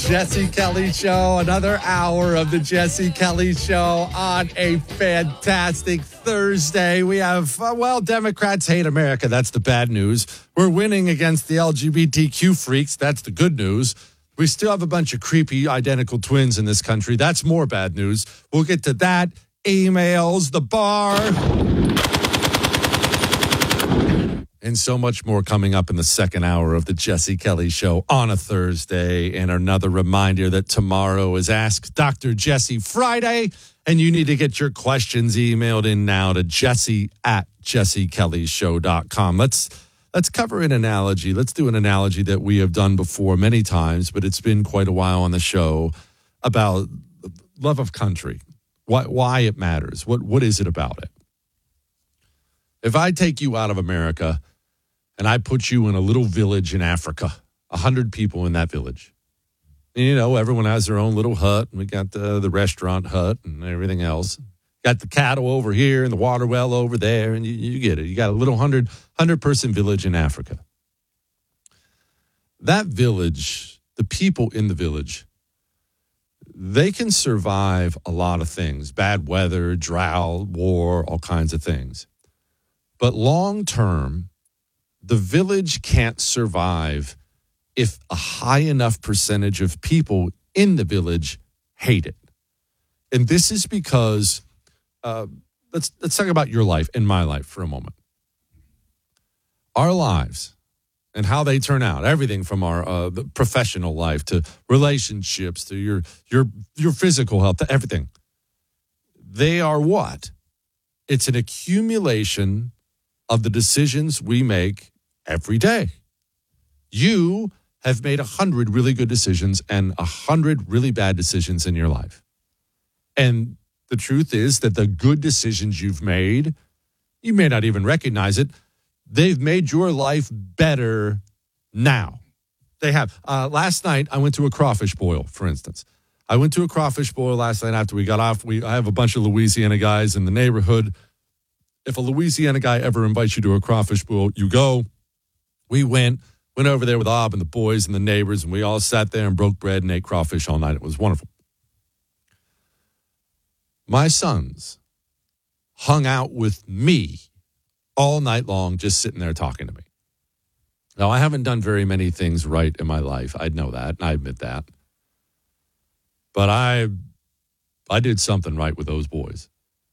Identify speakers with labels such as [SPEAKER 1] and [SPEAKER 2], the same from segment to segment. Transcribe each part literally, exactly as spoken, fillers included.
[SPEAKER 1] Jesse Kelly Show, another hour of the Jesse Kelly Show on a fantastic Thursday. We have, uh, well, Democrats hate America. That's the bad news. We're winning against the L G B T Q freaks. That's the good news. We still have a bunch of creepy identical twins in this country. That's more bad news. We'll get to that. Emails, the bar, and so much more coming up in the second hour of the Jesse Kelly Show on a Thursday. And another reminder that tomorrow is Ask Doctor Jesse Friday. And you need to get your questions emailed in now to jesse at jesse kelly show dot com. Let's, let's cover an analogy. Let's do an analogy that we have done before many times, but it's been quite a while on the show, about love of country, why, why it matters. What, what is it about it? If I take you out of America and I put you in a little village in Africa, a hundred people in that village. And, you know, everyone has their own little hut. And we got the, the restaurant hut and everything else. Got the cattle over here and the water well over there. And you, you get it. You got a little hundred, hundred person village in Africa. That village, the people in the village, they can survive a lot of things. Bad weather, drought, war, all kinds of things. But long term, the village can't survive if a high enough percentage of people in the village hate it. And this is because, uh, let's let's talk about your life and my life for a moment. Our lives and how they turn out, everything from our uh, professional life to relationships to your your your physical health to everything. They are what? It's an accumulation of the decisions we make every day. You have made a hundred really good decisions and a hundred really bad decisions in your life. And the truth is that the good decisions you've made, you may not even recognize it, they've made your life better now. They have. Uh, last night, I went to a crawfish boil, for instance. I went to a crawfish boil last night after we got off. We I have a bunch of Louisiana guys in the neighborhood. If a Louisiana guy ever invites you to a crawfish boil, you go. We went, went over there with Ob and the boys and the neighbors, and we all sat there and broke bread and ate crawfish all night. It was wonderful. My sons hung out with me all night long, just sitting there talking to me. Now, I haven't done very many things right in my life. I know that, and I admit that. But I, I did something right with those boys.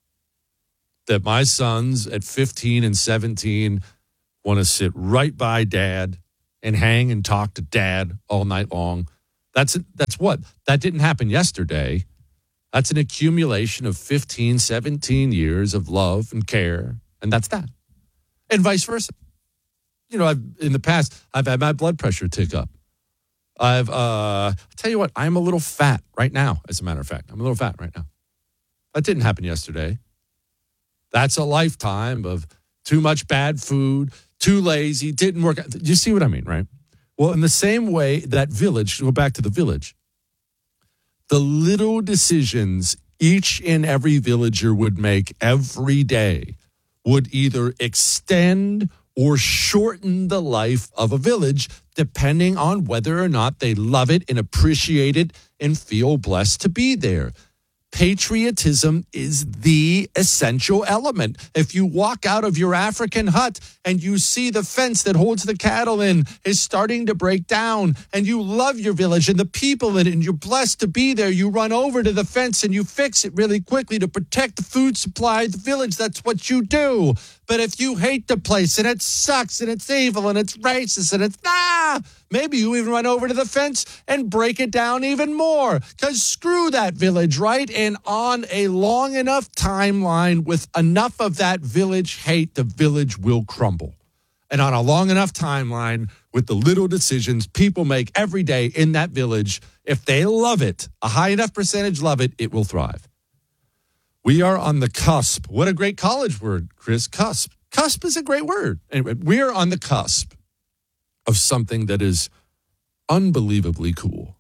[SPEAKER 1] That my sons at fifteen and seventeen want to sit right by dad and hang and talk to dad all night long. That's that's what? That didn't happen yesterday. That's an accumulation of fifteen, seventeen years of love and care, and that's that. And vice versa. You know, I've in the past, I've had my blood pressure tick up. I've, uh, I'll tell you what, I'm a little fat right now, as a matter of fact. I'm a little fat right now. That didn't happen yesterday. That's a lifetime of too much bad food, too lazy, didn't work out. You see what I mean, right? Well, in the same way, that village, go back to the village, the little decisions each and every villager would make every day would either extend or shorten the life of a village, depending on whether or not they love it and appreciate it and feel blessed to be there. Patriotism is the essential element. If you walk out of your African hut and you see the fence that holds the cattle in is starting to break down and you love your village and the people in it and you're blessed to be there, you run over to the fence and you fix it really quickly to protect the food supply of the village. That's what you do. But if you hate the place and it sucks and it's evil and it's racist and it's, ah, maybe you even run over to the fence and break it down even more. Because screw that village, right? And on a long enough timeline with enough of that village hate, the village will crumble. And on a long enough timeline with the little decisions people make every day in that village, if they love it, a high enough percentage love it, it will thrive. We are on the cusp. What a great college word, Chris. Cusp. Cusp is a great word. Anyway, we are on the cusp of something that is unbelievably cool.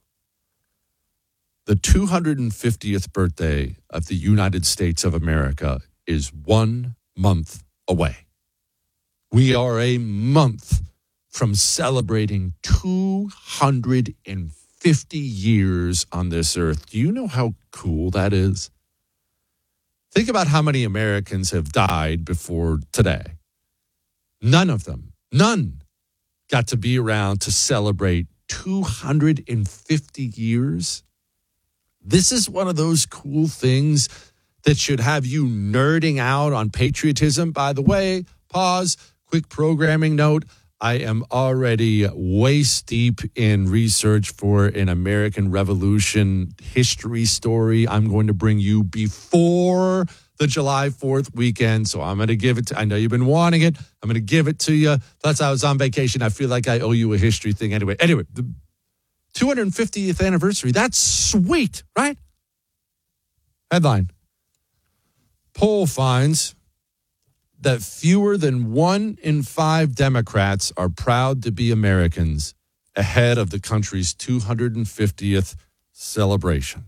[SPEAKER 1] The two hundred fiftieth birthday of the United States of America is one month away. We are a month from celebrating two hundred fifty years on this earth. Do you know how cool that is? Think about how many Americans have died before today. None of them, none, got to be around to celebrate two hundred fifty years. This is one of those cool things that should have you nerding out on patriotism. By the way, pause, quick programming note. I am already waist deep in research for an American Revolution history story I'm going to bring you before the July fourth weekend. So I'm going to give it to, I know you've been wanting it. I'm going to give it to you. Plus, I was on vacation. I feel like I owe you a history thing anyway. Anyway, the two hundred fiftieth anniversary. That's sweet, right? Headline. Poll finds that fewer than one in five Democrats are proud to be Americans ahead of the country's two hundred fiftieth celebration.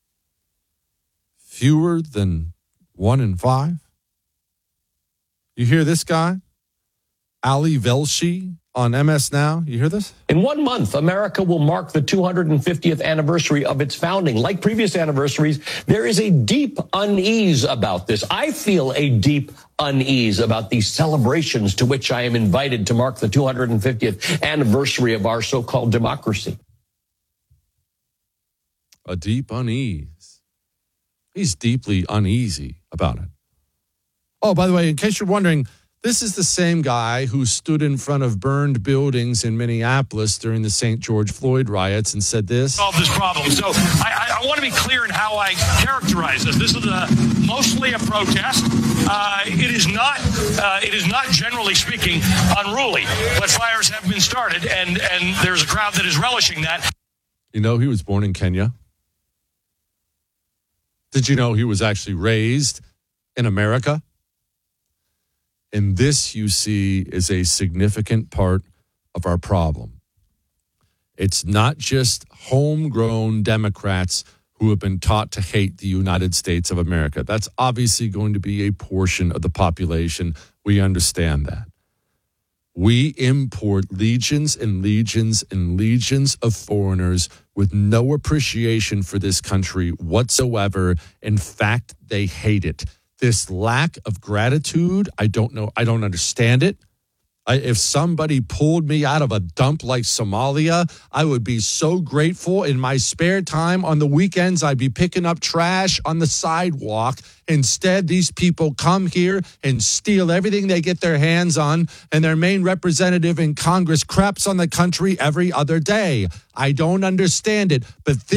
[SPEAKER 1] Fewer than one in five? You hear this guy? Ali Velshi on M S Now. You hear this?
[SPEAKER 2] In one month, America will mark the two hundred fiftieth anniversary of its founding. Like previous anniversaries, there is a deep unease about this. I feel a deep unease about these celebrations to which I am invited to mark the two hundred fiftieth anniversary of our so-called democracy.
[SPEAKER 1] A deep unease. He's deeply uneasy about it. Oh, by the way, in case you're wondering, this is the same guy who stood in front of burned buildings in Minneapolis during the Saint George Floyd riots and said this.
[SPEAKER 3] Solve this problem. So I, I, I want to be clear in how I characterize this. This is a, mostly a protest. Uh, it is not, uh, it is not generally speaking unruly, but fires have been started, and, and there's a crowd that is relishing that.
[SPEAKER 1] You know, he was born in Kenya. Did you know he was actually raised in America? And this, you see, is a significant part of our problem. It's not just homegrown Democrats who have been taught to hate the United States of America. That's obviously going to be a portion of the population. We understand that. We import legions and legions and legions of foreigners with no appreciation for this country whatsoever. In fact, they hate it. This lack of gratitude, I don't know. I don't understand it. I, if somebody pulled me out of a dump like Somalia, I would be so grateful. In my spare time on the weekends, I'd be picking up trash on the sidewalk. Instead, these people come here and steal everything they get their hands on, and their main representative in Congress craps on the country every other day. I don't understand it, but this